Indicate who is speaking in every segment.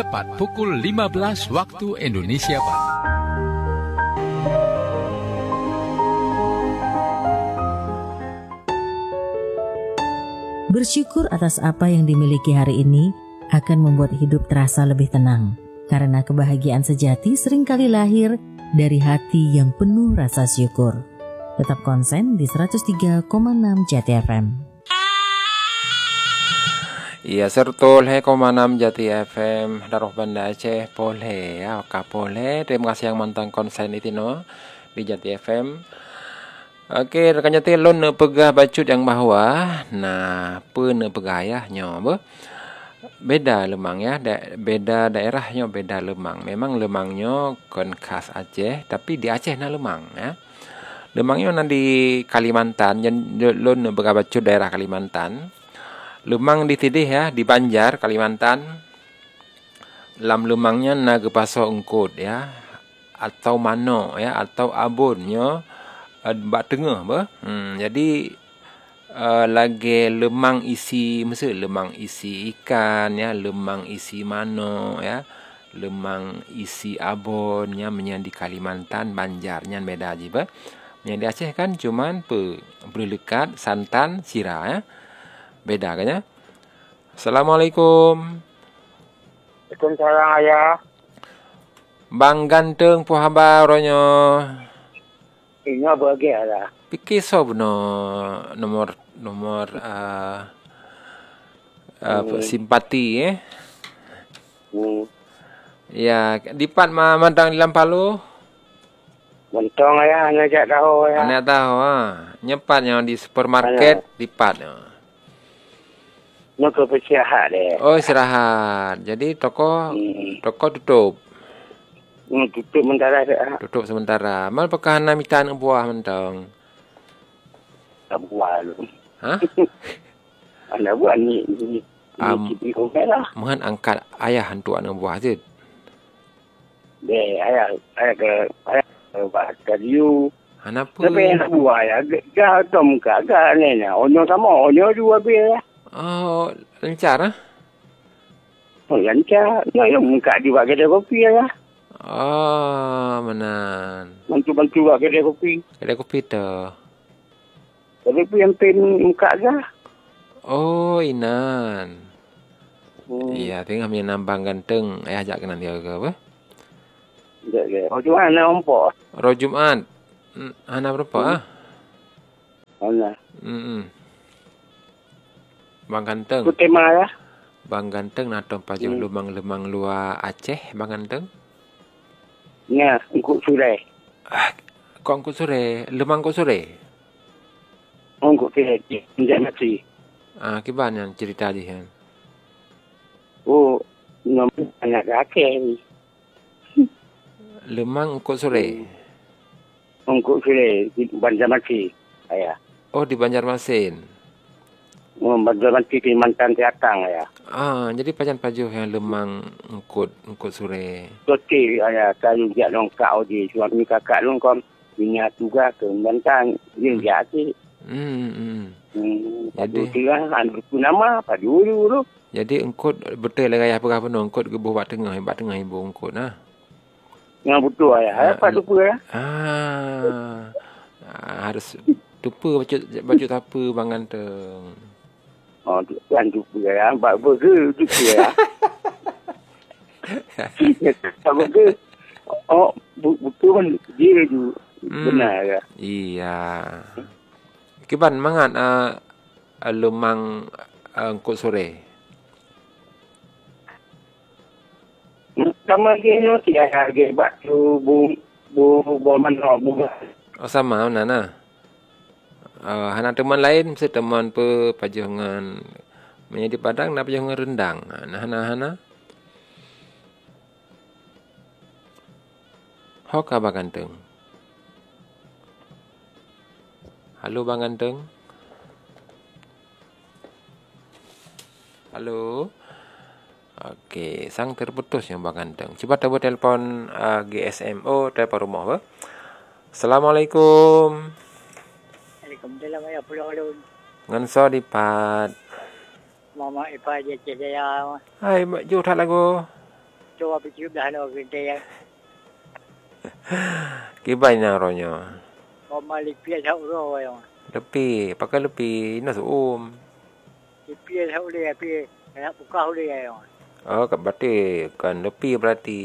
Speaker 1: tepat pukul 15 waktu Indonesia Barat.
Speaker 2: Bersyukur atas apa yang dimiliki hari ini akan membuat hidup terasa lebih tenang. Karena kebahagiaan sejati seringkali lahir dari hati yang penuh rasa syukur. Tetap konsen di 103,6 Jati FM.
Speaker 3: Iya, sertul 6 Jati FM Daroh Banda Aceh boleh ya, boleh. Terima kasih yang mantan konsen itu no di Jati FM. Oke, rekan Jati lon pegah bacut yang bawah. Nah, pun pegayahnya apa? Beda lemang ya, beda daerahnya beda lemang. Memang lemangnya kon khas Aceh, tapi di Aceh na lemang ya. Lemangnya na di Kalimantan, lon pegah bacut daerah Kalimantan. Lemang di tidih ya, di Banjar Kalimantan. Lam lemangnya na gepaso engkut ya, atau mano ya, atau abunnya bak tengah apa. Jadi lagi lemang isi mesti lemang isi ikan ya, lemang isi mano ya, lemang isi abonnya menyan di Kalimantan Banjarnya beda aja ba. Yang di Aceh kan cuman berlekat santan sirah ya. Beda kan ya. Assalamualaikum.
Speaker 4: Waalaikumsalam ayah.
Speaker 3: Bang ganteng po habaronyo.
Speaker 4: Ini bahagia lah.
Speaker 3: Pikir sob no nomor simpati Ya, dipat mandang di Lampalu.
Speaker 4: Mentong ayah, anak tahu ayah.
Speaker 3: Anak tahu nyepatnya di supermarket dipat.
Speaker 4: Nak beristirahat deh.
Speaker 3: Oh, istirahat. Jadi toko tutup.
Speaker 4: Tutup sementara dah.
Speaker 3: Tutup sementara. Mal pekahana mitan buah mentong.
Speaker 4: Tak buah lu.
Speaker 3: Hah?
Speaker 4: Anak buah ni kipi kongkai lah.
Speaker 3: Mohon angkat ayah hantu anak buah je.
Speaker 4: Deh, ayah ke Bakariu.
Speaker 3: Kenapa?
Speaker 4: Tapi anak buah ya, gak tom kak, gak ni. Onyo sama, onyo dua bil lah.
Speaker 3: Oh, lancar ah?
Speaker 4: Oh, lancar. Yang muka di buat kedai kopi lah.
Speaker 3: Oh, menan.
Speaker 4: Bantu-bantu buat kedai kopi.
Speaker 3: Kedai kopi tu.
Speaker 4: Kedai kopi yang pen muka lah.
Speaker 3: Oh, inan. Iya, tengah punya nambang ganteng. Ayah ajak ke nanti ke apa?
Speaker 4: Oh, cuma anak ompok.
Speaker 3: Roh Jumat. Anak berapa ah?
Speaker 4: Anak.
Speaker 3: Bang ganteng.
Speaker 4: Itu tema lah.
Speaker 3: Bang ganteng natong pajuh lemang-lemang luar Aceh, Bang ganteng.
Speaker 4: Ya, engkau surai.
Speaker 3: Kau angkut sore, lemang kau sore.
Speaker 4: Engkau kerja, tidak mati.
Speaker 3: Kiban yang cerita je kan.
Speaker 4: Oh, nombor anak kakek ni.
Speaker 3: Lemang angkut sore.
Speaker 4: Engkau surai, di Banjar Mati. Ayah.
Speaker 3: Oh, di Banjarmasin.
Speaker 4: Banjar Mati di Mantan Tiatang, ayah.
Speaker 3: Jadi pajan-pajuh yang lemang angkut sore.
Speaker 4: Totil, ayah. Kalau dia longkak je. Suami kakak longkak. Punya tugas ke Bantan. Dia jadi.
Speaker 3: Jadi
Speaker 4: tiga anak pun nama pada dulu.
Speaker 3: Jadi engkut betul lah ayah apa no engkut gebuh bak tengah ibu engkut nah.
Speaker 4: Yang betul ayah. Apa lupa lah.
Speaker 3: Harus lupa baju apa Bang ganteng.
Speaker 4: Oh, tuan lupa ya. Bak burger lupa ya. Tak burger. Oh, betul kan dia tu. Benar ya.
Speaker 3: Iya. Kiban mangat lemang angkut sore.
Speaker 4: Sama dia no tidak harga batu bu mana bu.
Speaker 3: Oh sama nana. Hana teman lain mesti teman pajangan menjadi padang na pajangan rendang. Hana. Hoka Bang ganteng. Halo Bang ganteng. Halo. Okey, sang terputus yang Bang ganteng. Cuba coba telefon GSMO telefon rumah apa? Assalamualaikum.
Speaker 5: Waalaikumsalam ya pulau.
Speaker 3: Ngan so dipat.
Speaker 5: Mama ipa je saya.
Speaker 3: Hai, mak jo tak lagu.
Speaker 5: motor api tiup dah ada gede yang
Speaker 3: Kibanya ronyo.
Speaker 5: Koma lipia thau ro yang.
Speaker 3: Lepi, pakai lepi na suum.
Speaker 5: Lipia thau dia api nak buka dia yang.
Speaker 3: Oh, berarti kan lepi berarti.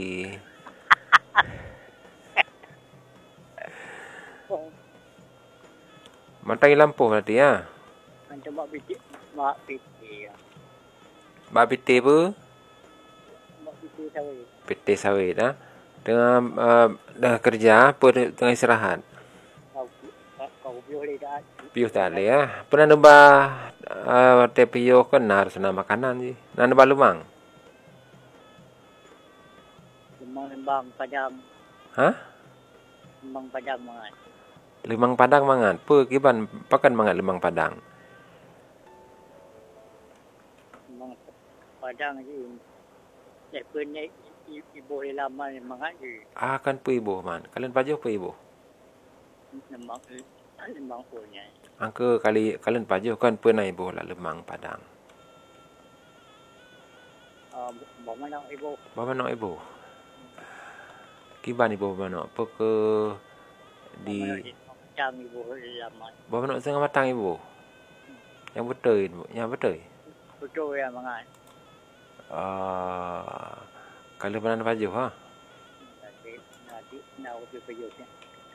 Speaker 3: Matai lampu berarti ya.
Speaker 5: Macam mak piti ya.
Speaker 3: Bak piti apa?
Speaker 5: Mak piti sawit.
Speaker 3: Piti sawit dah. Dengan dah kerja apa tengah istirahat.
Speaker 5: Kau boleh dah.
Speaker 3: Piuh tak ada ya. Pernah nembah teh piuh kan harus nak makanan je. Nak nembah lumang.
Speaker 5: Lembang padang.
Speaker 3: Ha?
Speaker 5: Lembang padang mangat.
Speaker 3: Lemang padang mangat. Apa kiban pakan mangat lemang padang.
Speaker 5: Lembang padang je. Lepun ni ibu lama mangat je.
Speaker 3: Kan pu ibu man. Kalian pajuh pu ibu.
Speaker 5: Lembang punya.
Speaker 3: Angka kalian pajuh kan pernah ibu lah lemang padang.
Speaker 5: Bawa nak ibu.
Speaker 3: Bawa nak ibu. Kiban ibu bawa nak apa ke di
Speaker 5: Macam ibu lama.
Speaker 3: bawa nak setengah matang ibu. Yang betul ibu, yang betul.
Speaker 5: Betul ya mangat.
Speaker 3: Kalau pernah pajuh ha.
Speaker 5: Nanti nak upi pejusnya.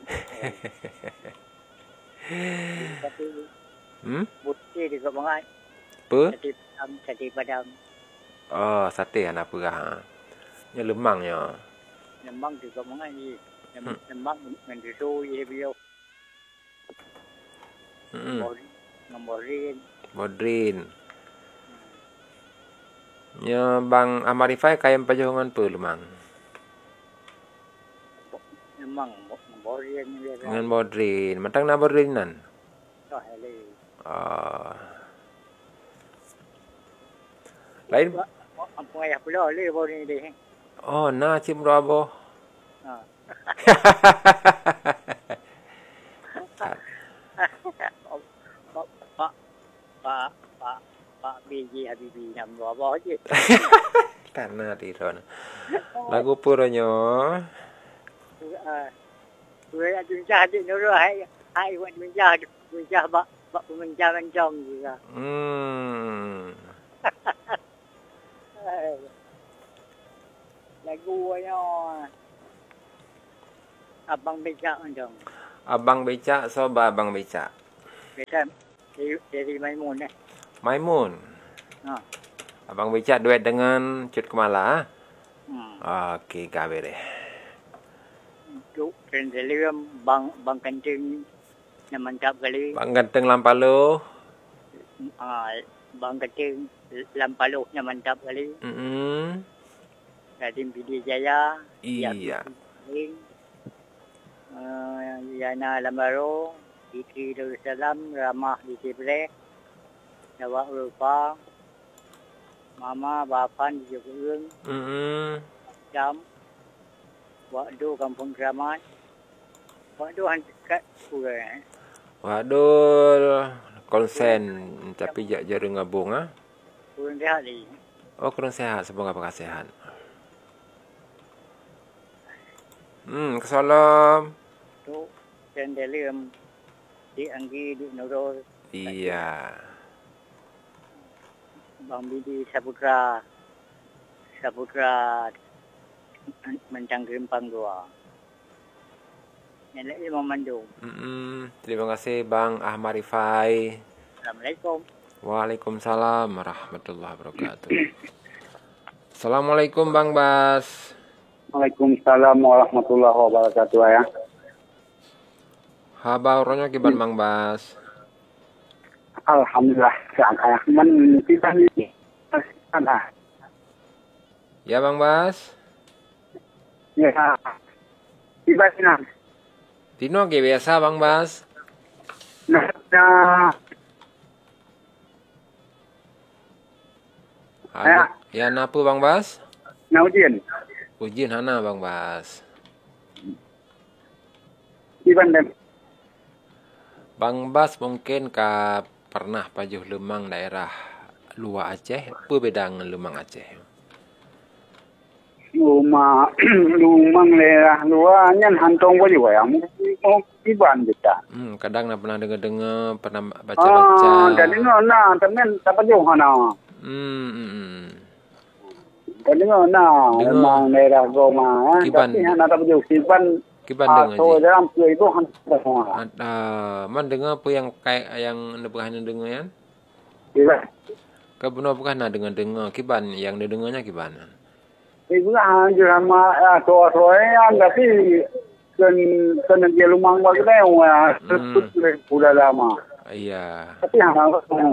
Speaker 5: Tapi putih juga mangat.
Speaker 3: Apa?
Speaker 5: Sate padang.
Speaker 3: Sate anak perah. Nya lemangnya.
Speaker 5: Lembang juga mangat ni. Lembang dengan susu dia beliau. Ngomorin.
Speaker 3: Modrin. Nya Bang Amarifai kaya pajuh dengan apa lemang?
Speaker 5: Lembang ngomorin dia.
Speaker 3: Dengan modrin. Matang na modrinan.
Speaker 5: Dah hele.
Speaker 3: Lain.
Speaker 5: Apa ayah pula le baru ni deh.
Speaker 3: Na cim robo.
Speaker 5: Pak biji Habibi nam bawa je.
Speaker 3: Tanah di sana. Lagu puronyo.
Speaker 5: Tôi đã tuyên tra thì nó rồi hai quận tuyên tra bác của mình cha bên trong gì cả. Lagu nyo. Abang becak macam.
Speaker 3: Abang becak, soba abang becak.
Speaker 5: Becak dari Maimun eh.
Speaker 3: Maimun. Abang becak duet dengan Cut Kemala. Okey, gawe deh.
Speaker 5: Cuk Rendelium bang kencing yang mantap kali.
Speaker 3: Bang ganteng Lampalo.
Speaker 5: Bang kencing Lampalo yang mantap kali. Radim Pidi Jaya.
Speaker 3: Iya.
Speaker 5: Yana Lambaro, Diki Darussalam, Ramah di Cibre, Jawa Eropa, Mama Bapan di Jogurung, Jam, Wakdu Kampung Keramat, Wakdu Hantikat Pura.
Speaker 3: Waduh, konsen tapi jak jaring ngabung ah.
Speaker 5: Kurang sehat ni.
Speaker 3: Kurang sehat, semoga bakal sehat. Kesalam.
Speaker 5: Tu Rendelium di Anggi di Nurul.
Speaker 3: Iya.
Speaker 5: Bang Bidi Saputra Mencang Gerimpang 2. Yang lain memandung.
Speaker 3: Terima kasih Bang Ahmad Rifai.
Speaker 5: Assalamualaikum.
Speaker 3: Waalaikumsalam warahmatullahi wabarakatuh. Assalamualaikum Bang Bas.
Speaker 4: Waalaikumsalam warahmatullahi wabarakatuh ya.
Speaker 3: Habaurnya kiban Bang Bas.
Speaker 4: Alhamdulillah sehat. Men kita ni
Speaker 3: Ya Bang Bas.
Speaker 4: Ya. Tiba sini.
Speaker 3: Tino ge biasa Bang Bas.
Speaker 4: Nah.
Speaker 3: Ya napa Bang Bas?
Speaker 4: Nah ujian.
Speaker 3: Ujian hana Bang Bas.
Speaker 4: Iban dan
Speaker 3: Bang Bas mungkin pernah pajuh lemang daerah luar Aceh, apa beda dengan lemang Aceh?
Speaker 4: Rumah lumang lerah luarnya hantong boleh ya. Mau kiban kita.
Speaker 3: Kadang nak pernah dengar, pernah baca-baca.
Speaker 4: Jadi na temen tak jauh hana. Jadi na memang lerah goma. Tapi hana tak jauh kiban.
Speaker 3: Kiban dengar je.
Speaker 4: So dalam itu hantong.
Speaker 3: Man dengar apa yang yang pernah dengar kan?
Speaker 4: Kiban.
Speaker 3: Kau pernah dengar kiban yang dia dengarnya kiban.
Speaker 4: Ibu hanya sama soalnya tapi kan dia lumang bagi dia sudah lama.
Speaker 3: Iya.
Speaker 4: Tapi hanya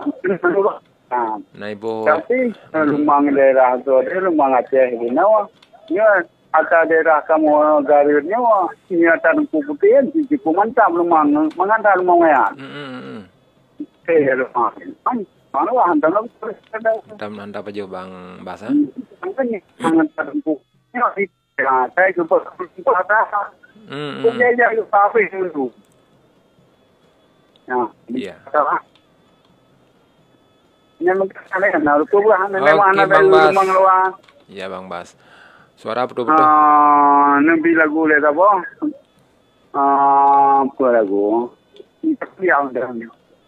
Speaker 3: Naibo.
Speaker 4: tapi lumang daerah tu dia lumang Aceh ni nawa. Dia ada daerah kamu garirnya niatan puputian di kumantam lumang mengantar lumang ya. Lumang. Mana hantar
Speaker 3: Hantar apa jauh Bang Bas?
Speaker 4: Makanya sangat terbuka. Saya juga berkata, punya yang apa itu?
Speaker 3: Iya.
Speaker 4: Yang mengatakan, nah, itu bukan memang
Speaker 3: Oke,
Speaker 4: anak
Speaker 3: Bang Bas.
Speaker 4: mengeluar.
Speaker 3: Iya Bang Bas. Suara betul-betul.
Speaker 4: Nabi lagu lihat apa? Apa lagu? Yang dah.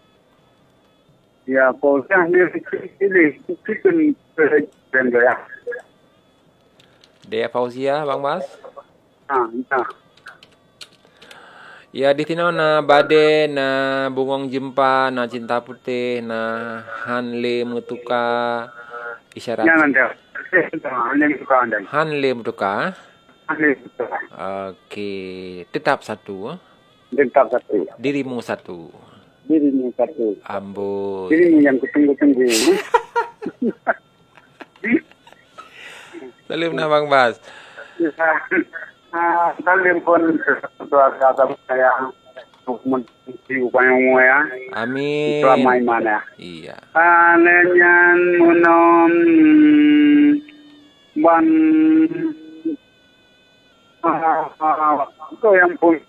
Speaker 4: Ya, polanya ini chicken ya.
Speaker 3: Dea Fauzia Bang Bas.
Speaker 4: Ya.
Speaker 3: Ya di tino na bade na bungong jempa na cinta putih na hanle mutuka isyarat.
Speaker 4: Jangan dah. Yang suka anda.
Speaker 3: Hanle mutuka.
Speaker 4: Hanle.
Speaker 3: Oke, tetap satu.
Speaker 4: Tetap satu.
Speaker 3: Dirimu satu.
Speaker 4: Dirimu satu.
Speaker 3: Amboi.
Speaker 4: Dirimu yang kutunggu-tunggu.
Speaker 3: Salim na Bang Bas.
Speaker 4: Salim pun kata saya untuk upaya ya.
Speaker 3: Amin.
Speaker 4: Selama iman ya.
Speaker 3: Iya.
Speaker 4: Alenyan munom ban kau yang pun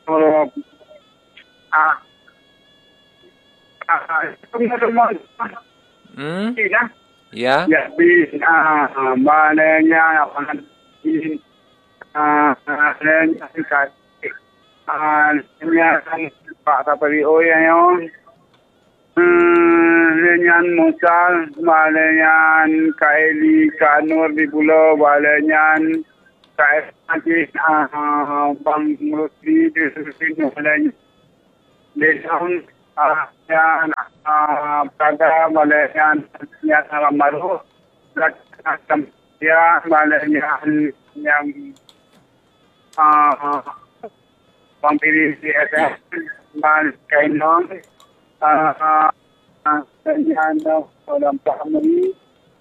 Speaker 4: teman-teman tidak
Speaker 3: Ya.
Speaker 4: ya bis balenya apa Pak Tapari Oyayon lenyan musal balenyan kaili kanur di pulau balenyan kaili bang Rusdi di sini balenyan lesan yang pada balenyan yang malu macam dia balenyan yang pampiri di atas ban kainong yan dalam pamuli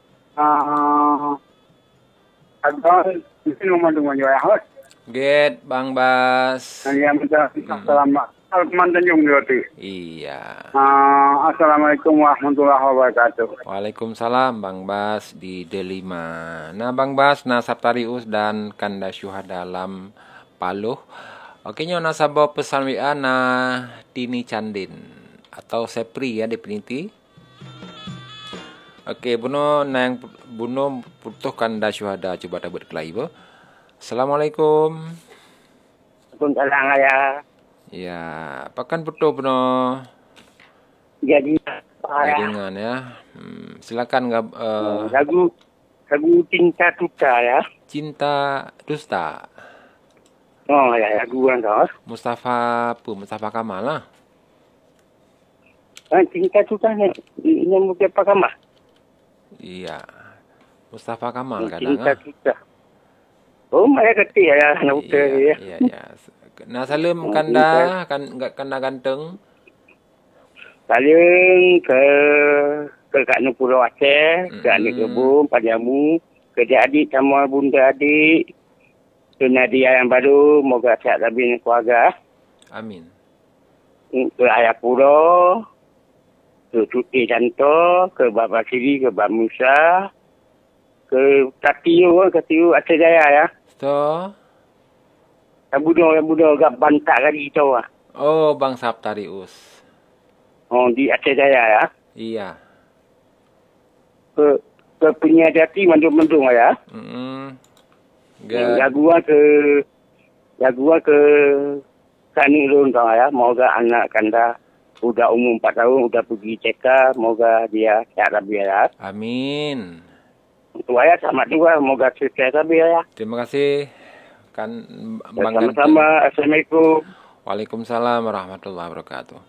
Speaker 4: adon sino man dumanyo ya
Speaker 3: Get Bang Bas.
Speaker 4: yang selamat mantan yung doti.
Speaker 3: Iya.
Speaker 4: Assalamualaikum warahmatullahi wabarakatuh.
Speaker 3: Waalaikumsalam Bang Bas di Delima. Nah Bang Bas na Saptarius dan Kanda Syuhada dalam Paluh. Oke nyo nasabah pesan WA na Tini Candin atau Sepri ya definiti. Oke buno na yang buno putuh Kanda Syuhada coba dapat kelai bo. Assalamualaikum.
Speaker 4: Waalaikumsalam ya.
Speaker 3: Ya, pakan betul buno.
Speaker 4: Jadi
Speaker 3: Dengan ya. Silakan
Speaker 4: lagu Cinta Dusta ya.
Speaker 3: Cinta Dusta.
Speaker 4: Oh ya lagu kan toh.
Speaker 3: Mustafa Kamal lah.
Speaker 4: Cinta Dusta ini mungkin apa kamu?
Speaker 3: Iya. Mustafa Kamal kadang.
Speaker 4: Cinta Dusta. Oh, mereka keti ya nak ya.
Speaker 3: Iya. Nah salim kanda ganteng.
Speaker 4: Saling ke Kak Pulau Aceh, ke adik kebun, padamu, ke adik sama bunda adik, ke Nadia yang baru, moga sihat lebih keluarga.
Speaker 3: Amin.
Speaker 4: Ke Ayah Pulau, ke Tuti Janto, ke Bapa Siri, ke Bapa Musa, ke Katiu Aceh Jaya ya.
Speaker 3: So.
Speaker 4: Yang budo gak bantak kali itu ah.
Speaker 3: Oh, Bang Saptarius.
Speaker 4: Oh, di Aceh Jaya ya.
Speaker 3: Iya.
Speaker 4: Ke punya jati mendung-mendung ya. Gua ke Kani Run kau ya. Moga anak kanda udah umur 4 tahun udah pergi TK, moga dia sehat walafiat.
Speaker 3: Amin.
Speaker 4: Untuk ayah sama juga, moga sukses ya.
Speaker 3: Terima kasih kan Bang Ganteng.
Speaker 4: Sama-sama. Assalamualaikum.
Speaker 3: Waalaikumsalam warahmatullahi wabarakatuh.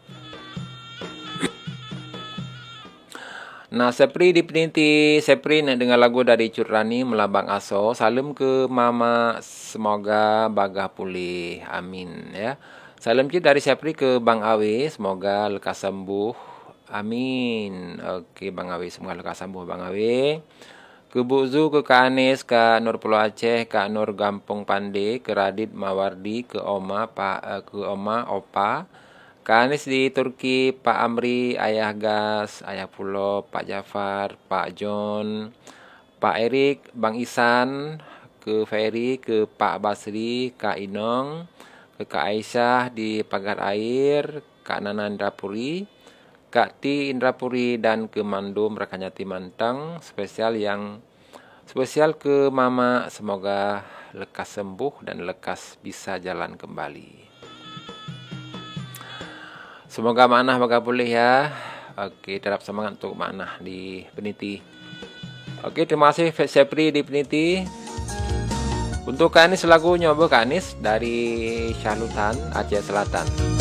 Speaker 3: Nah, Sepri di Peniti, Sepri nak dengar lagu dari Cut Rani Melabang Aso. Salam ke Mama, semoga bagah pulih. Amin ya. Salam Cid dari Sepri ke Bang Awe, semoga lekas sembuh. Amin. Oke, Bang Awe, semoga lekas sembuh Bang Awe. Ke Bu Zu, ke Kak Anis, Kak Nur Pulau Aceh, Kak Nur Gampung Pande, ke Radit Mawardi, ke Oma, Opa. Kak Anis di Turki, Pak Amri, Ayah Gas, Ayah Pulo, Pak Jafar, Pak John, Pak Erik, Bang Isan, ke Ferry, ke Pak Basri, Kak Inong, ke Kak Aisyah di Pagar Air, Kak Nana Indrapuri, Kak Ti Indrapuri, dan ke Mandum Rakanyati Mantang, spesial ke Mama, semoga lekas sembuh dan lekas bisa jalan kembali. Semoga Maknah bakal pulih ya. Oke, terap semangat untuk Maknah di Peniti. Oke, terima kasih Sepri di Peniti. Untuk Kak Anis lagu nyoba Kak Anis dari Syahlutan, Aceh Selatan.